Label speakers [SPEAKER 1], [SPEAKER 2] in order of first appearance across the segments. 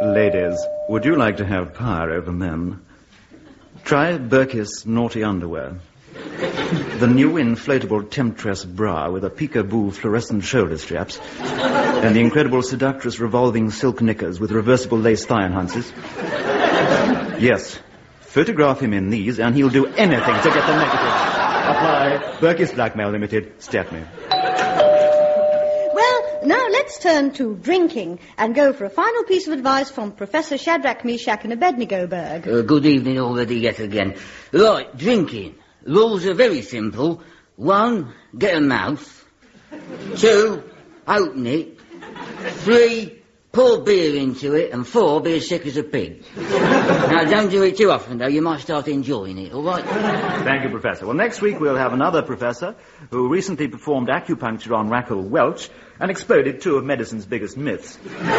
[SPEAKER 1] Ladies, would you like to have power over men? Try Berkis Naughty Underwear. The new inflatable temptress bra with a peekaboo fluorescent shoulder straps and the incredible seductress revolving silk knickers with reversible lace thigh enhancers. Yes, photograph him in these and he'll do anything to get the negative. Apply. Berkis Blackmail Limited, Stepney.
[SPEAKER 2] Now let's turn to drinking and go for a final piece of advice from Professor Shadrach, Meshach and Abednego Berg.
[SPEAKER 3] Good evening already yet again. Right, drinking. Rules are very simple. 1, get a mouth. 2, open it. 3, pour beer into it. And 4, be as sick as a pig. Now, don't do it too often, though. You might start enjoying it, all right?
[SPEAKER 1] Thank you, Professor. Well, next week we'll have another professor who recently performed acupuncture on Raquel Welch and exploded 2 of medicine's biggest myths.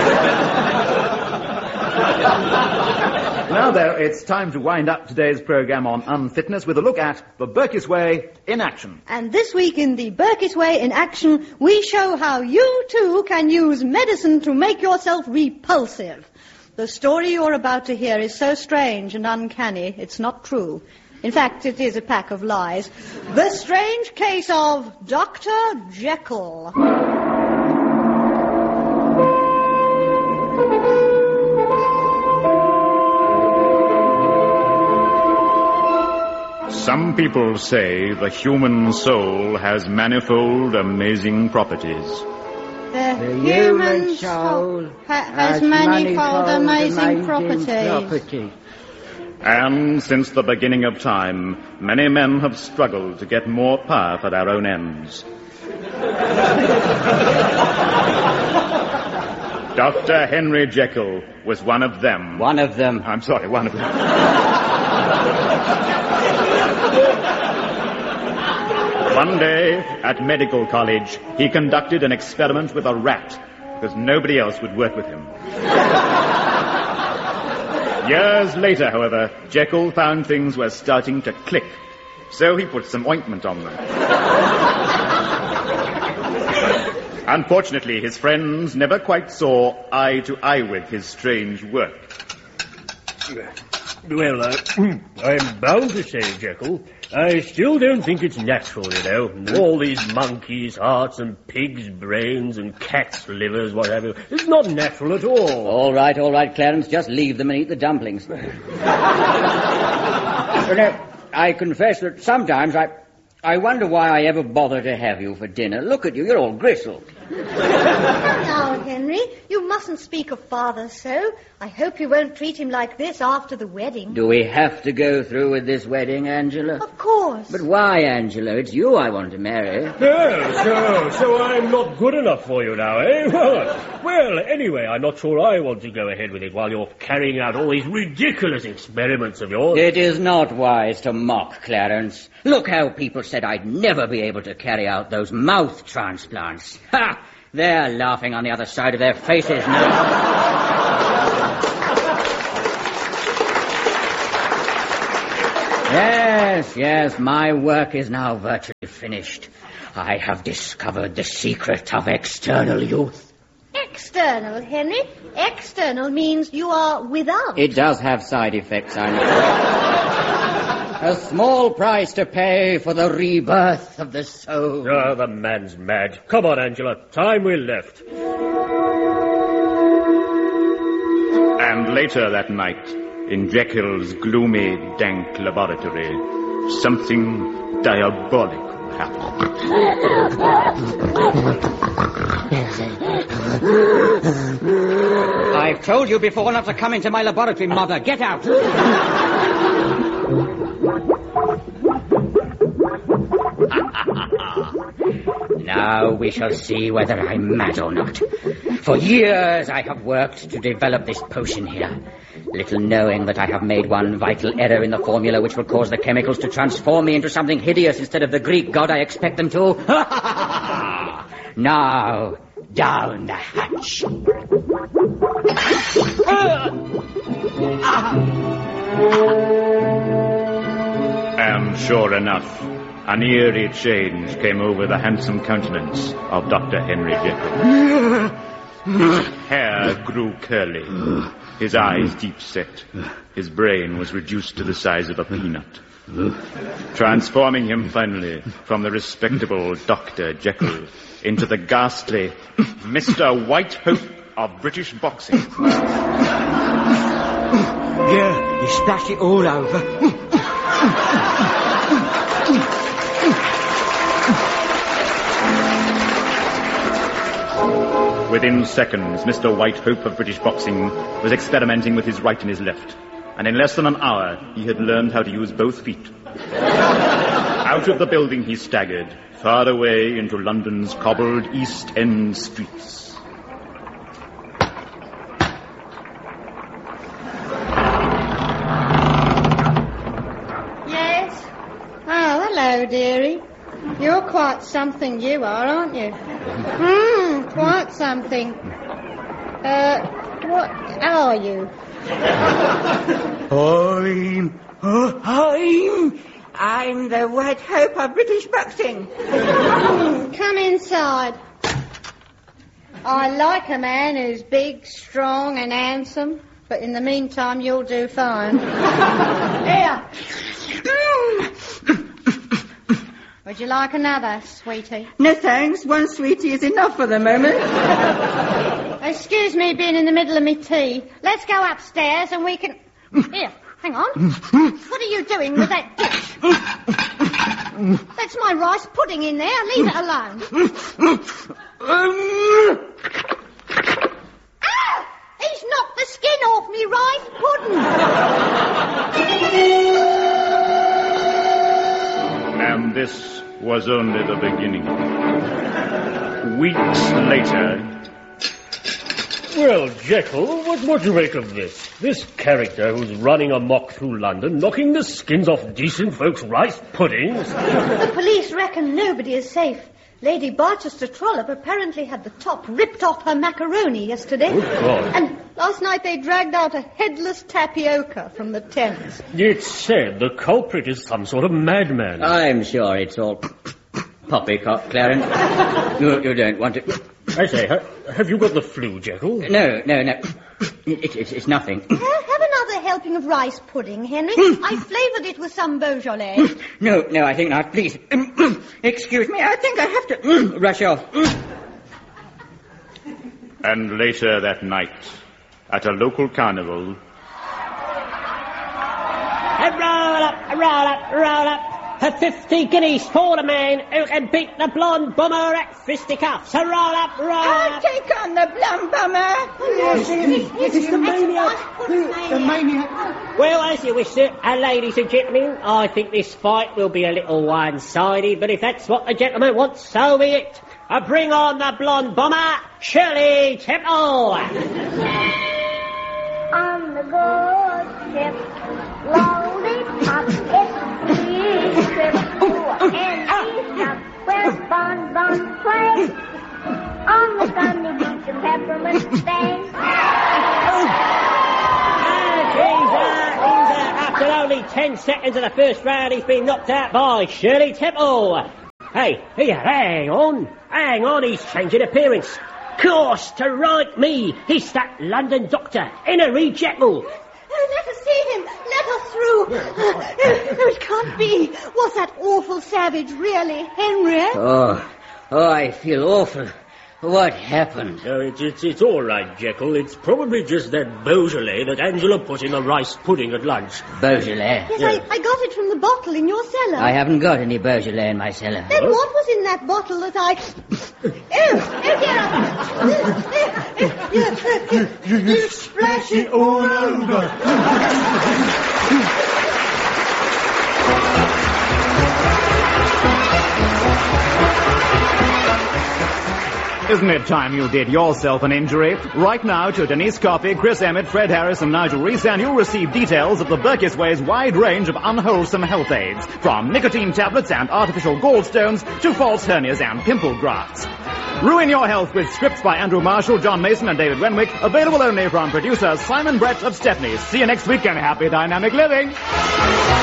[SPEAKER 1] Now, though, it's time to wind up today's program on unfitness with a look at the Berkis Way in action.
[SPEAKER 2] And this week in the Berkis Way in action, we show how you, too, can use medicine to make yourself repulsive. The story you're about to hear is so strange and uncanny, it's not true. In fact, it is a pack of lies. The strange case of Dr. Jekyll.
[SPEAKER 1] Some people say the human soul has manifold amazing properties.
[SPEAKER 2] The human soul has manifold amazing properties.
[SPEAKER 1] And since the beginning of time, many men have struggled to get more power for their own ends. Dr. Henry Jekyll was one of them.
[SPEAKER 3] One of them.
[SPEAKER 1] I'm sorry, one of them. One day, at medical college, he conducted an experiment with a rat, because nobody else would work with him. Years later, however, Jekyll found things were starting to click, so he put some ointment on them. Unfortunately, his friends never quite saw eye to eye with his strange work.
[SPEAKER 4] Well, I'm bound to say, Jekyll, I still don't think it's natural, you know. All these monkeys' hearts and pigs' brains and cats' livers, what have you. It's not natural at all.
[SPEAKER 3] All right, Clarence, just leave them and eat the dumplings. I confess that sometimes I wonder why I ever bother to have you for dinner. Look at you, you're all gristle.
[SPEAKER 2] Now, Henry, you mustn't speak of Father so. I hope you won't treat him like this after the wedding.
[SPEAKER 3] Do we have to go through with this wedding, Angela?
[SPEAKER 2] Of course.
[SPEAKER 3] But why, Angela? It's you I want to marry.
[SPEAKER 4] Oh, so I'm not good enough for you now, eh? Well, anyway, I'm not sure I want to go ahead with it while you're carrying out all these ridiculous experiments of yours.
[SPEAKER 3] It is not wise to mock, Clarence. Look how people said I'd never be able to carry out those mouth transplants. Ha! They're laughing on the other side of their faces now. Yes, my work is now virtually finished. I have discovered the secret of external youth.
[SPEAKER 2] External, Henry? External means you are without.
[SPEAKER 3] It does have side effects, I know. A small price to pay for the rebirth of the soul.
[SPEAKER 4] Oh, the man's mad. Come on, Angela. Time we're left.
[SPEAKER 1] And later that night, in Jekyll's gloomy, dank laboratory, something diabolical happened.
[SPEAKER 3] I've told you before not to come into my laboratory, Mother. Get out. Now we shall see whether I'm mad or not. For years I have worked to develop this potion here, little knowing that I have made one vital error in the formula which will cause the chemicals to transform me into something hideous instead of the Greek god I expect them to. Now, down the hatch.
[SPEAKER 1] And sure enough, an eerie change came over the handsome countenance of Dr. Henry Jekyll.
[SPEAKER 5] hair grew curly. His eyes deep set. His brain was reduced to the size of a peanut. Transforming him finally from the respectable Dr. Jekyll into the ghastly Mr. White Hope of British boxing.
[SPEAKER 3] Yeah, you splashed it all over.
[SPEAKER 5] Within seconds, Mr. White Hope of British boxing was experimenting with his right and his left. And in less than an hour, he had learned how to use both feet. Out of the building he staggered, far away into London's cobbled East End streets.
[SPEAKER 2] Yes? Oh, hello, dearie. You're quite something, you are, aren't you? Quite something. What are you?
[SPEAKER 3] I'm the White Hope of British boxing.
[SPEAKER 2] Come inside. I like a man who's big, strong and handsome, but in the meantime you'll do fine. Here. Would you like another, sweetie?
[SPEAKER 3] No thanks, one sweetie is enough for the moment.
[SPEAKER 2] Excuse me being in the middle of me tea. Let's go upstairs and we can... Here, hang on. What are you doing with that dish? That's my rice pudding in there. Leave it alone. Ah! He's knocked the skin off me rice pudding.
[SPEAKER 5] And this was only the beginning. Weeks later...
[SPEAKER 4] Well, Jekyll, what do you make of this? This character who's running amok through London, knocking the skins off decent folks' rice puddings.
[SPEAKER 2] The police reckon nobody is safe. Lady Barchester Trollope apparently had the top ripped off her macaroni yesterday.
[SPEAKER 4] Good God.
[SPEAKER 2] And last night they dragged out a headless tapioca from the Thames.
[SPEAKER 4] It's said the culprit is some sort of madman.
[SPEAKER 3] I'm sure it's all poppycock, Clarence. You don't want to...
[SPEAKER 4] I say, have you got the flu, Jekyll?
[SPEAKER 3] No. It's nothing.
[SPEAKER 2] Have another helping of rice pudding, Henry. I flavoured it with some Beaujolais.
[SPEAKER 3] No, I think not. Please. Excuse me, I think I have to rush off.
[SPEAKER 5] And later that night, at a local carnival...
[SPEAKER 6] Roll up. For 50 guineas for the man who can beat the blonde bomber at fisticuffs. Roll up.
[SPEAKER 3] I'll take on the blonde bomber.
[SPEAKER 6] It's the maniac. The maniac. Well, as you wish, sir. And ladies and gentlemen, I think this fight will be a little one-sided, but if that's what the gentleman wants, so be it. Bring on the blonde bomber, Shirley Temple.
[SPEAKER 7] On the good ship, lollipop, it's trip to any shop where Bon play. On the Sunday beach, the peppermint thing.
[SPEAKER 6] After only 10 seconds of the first round, he's been knocked out by Shirley Temple. Hey, here, hang on, he's changing appearance. Course to right me, he's that London doctor, Henry Jekyll.
[SPEAKER 2] Let us see him. Let us through. No, it can't be. Was that awful savage really Henry?
[SPEAKER 3] Oh, I feel awful. What happened?
[SPEAKER 4] No, it's all right, Jekyll. It's probably just that Beaujolais that Angela put in the rice pudding at lunch.
[SPEAKER 3] Beaujolais?
[SPEAKER 2] Yes, I got it from the bottle in your cellar.
[SPEAKER 3] I haven't got any Beaujolais in my cellar.
[SPEAKER 2] Then what was in that bottle that I...
[SPEAKER 8] You splash it all over.
[SPEAKER 1] Isn't it time you did yourself an injury? Write now to Denise Coffey, Chris Emmett, Fred Harris and Nigel Reese, and you'll receive details of the Burkiss Way's wide range of unwholesome health aids, from nicotine tablets and artificial gallstones to false hernias and pimple grafts. Ruin your health with scripts by Andrew Marshall, John Mason and David Renwick, available only from producer Simon Brett of Stepney's. See you next week and happy dynamic living!